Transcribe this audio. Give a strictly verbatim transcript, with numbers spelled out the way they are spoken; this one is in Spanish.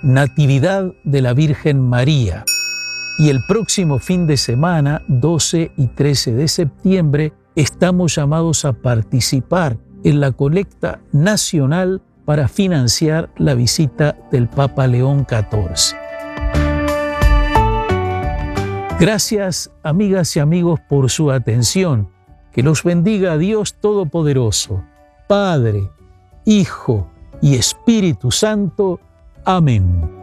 Natividad de la Virgen María. Y el próximo fin de semana, doce y trece de septiembre, estamos llamados a participar en la colecta nacional para financiar la visita del Papa León catorce. Gracias, amigas y amigos, por su atención. Que los bendiga Dios Todopoderoso, Padre, Hijo y Espíritu Santo. Amén.